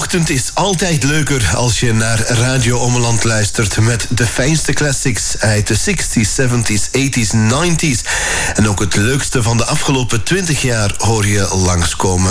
Zondagochtend is altijd leuker als je naar Radio Ommeland luistert met de fijnste classics uit de 60s, 70s, 80s, 90s. En ook het leukste van de afgelopen 20 jaar hoor je langskomen.